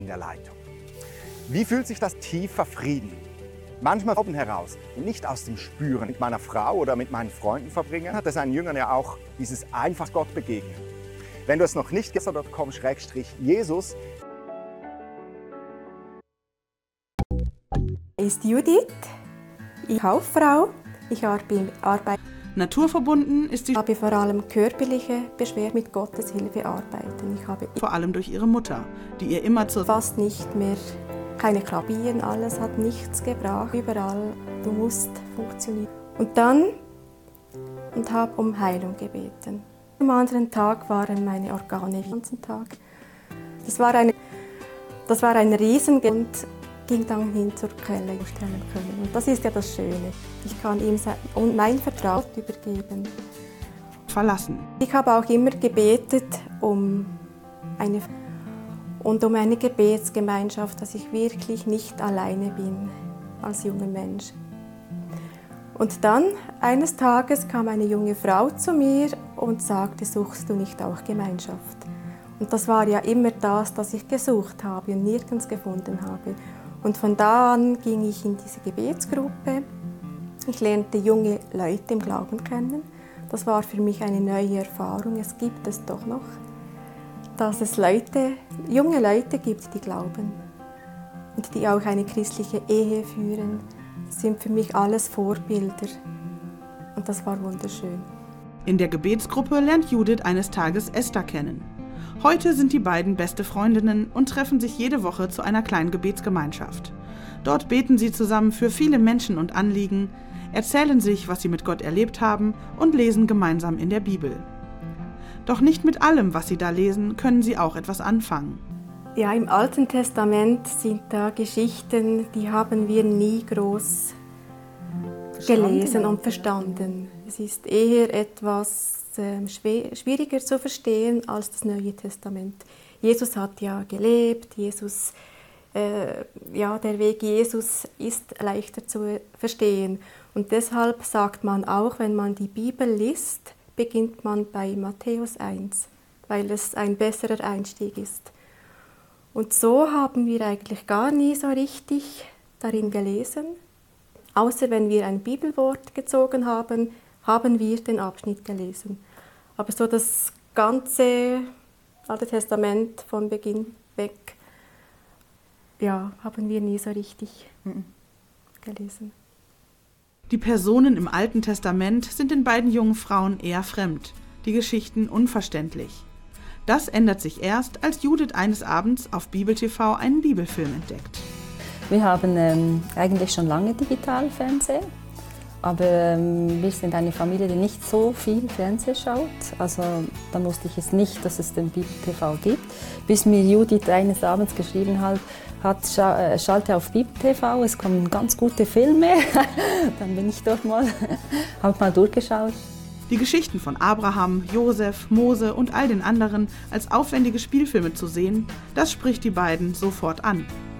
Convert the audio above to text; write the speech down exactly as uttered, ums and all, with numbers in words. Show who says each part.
Speaker 1: in der Leitung. Wie fühlt sich das tiefer Frieden? Manchmal oben heraus und nicht aus dem Spüren. Mit meiner Frau oder mit meinen Freunden verbringen, hat es einen Jüngern ja auch dieses einfach Gott begegnen. Wenn du es noch nicht gestern punkt com Schrägstrich Jesus
Speaker 2: ist Judith, ich bin Kauffrau, ich arbeite.
Speaker 3: Naturverbunden ist sie.
Speaker 2: Ich habe vor allem körperliche Beschwerden mit Gottes Hilfe arbeiten. Ich habe
Speaker 3: vor allem durch ihre Mutter, die ihr immer zur
Speaker 2: fast nicht mehr keine Klabien, alles hat nichts gebracht, überall, du musst funktionieren. Und dann und habe um Heilung gebeten. Am anderen Tag waren meine Organe den ganzen Tag. Das war eine, das war ein Riesen und ging dann hin zur Quelle stellen können. Und das ist ja das Schöne. Ich kann ihm und mein Vertrauen übergeben.
Speaker 3: Verlassen.
Speaker 2: Ich habe auch immer gebetet um eine und um eine Gebetsgemeinschaft, dass ich wirklich nicht alleine bin als junger Mensch. Und dann eines Tages kam eine junge Frau zu mir und sagte, suchst du nicht auch Gemeinschaft? Und das war ja immer das, was ich gesucht habe und nirgends gefunden habe. Und von da an ging ich in diese Gebetsgruppe. Ich lernte junge Leute im Glauben kennen. Das war für mich eine neue Erfahrung. Es gibt es doch noch, dass es Leute, junge Leute gibt, die glauben und die auch eine christliche Ehe führen. Das sind für mich alles Vorbilder. Und das war wunderschön.
Speaker 3: In der Gebetsgruppe lernt Judith eines Tages Esther kennen. Heute sind die beiden beste Freundinnen und treffen sich jede Woche zu einer kleinen Gebetsgemeinschaft. Dort beten sie zusammen für viele Menschen und Anliegen, erzählen sich, was sie mit Gott erlebt haben und lesen gemeinsam in der Bibel. Doch nicht mit allem, was sie da lesen, können sie auch etwas anfangen.
Speaker 2: Ja, im Alten Testament sind da Geschichten, die haben wir nie groß gelesen und verstanden. Es ist eher etwas äh, schwieriger zu verstehen als das Neue Testament. Jesus hat ja gelebt, Jesus, äh, ja, der Weg Jesus ist leichter zu verstehen. Und deshalb sagt man auch, wenn man die Bibel liest, beginnt man bei Matthäus eins, weil es ein besserer Einstieg ist. Und so haben wir eigentlich gar nie so richtig darin gelesen. Außer wenn wir ein Bibelwort gezogen haben, haben wir den Abschnitt gelesen. Aber so das ganze Alte Testament von Beginn weg, ja, haben wir nie so richtig gelesen.
Speaker 3: Die Personen im Alten Testament sind den beiden jungen Frauen eher fremd, die Geschichten unverständlich. Das ändert sich erst, als Judith eines Abends auf Bibel T V einen Bibelfilm entdeckt.
Speaker 4: Wir haben ähm, eigentlich schon lange Digitalfernsehen, aber ähm, wir sind eine Familie, die nicht so viel Fernsehen schaut. Also da wusste ich es nicht, dass es den Bibel T V gibt, bis mir Judith eines Abends geschrieben hat, hat scha- äh, schalte auf Bibel T V, es kommen ganz gute Filme. Dann bin ich dort mal, habe mal durchgeschaut.
Speaker 3: Die Geschichten von Abraham, Josef, Mose und all den anderen als aufwendige Spielfilme zu sehen, das spricht die beiden sofort an.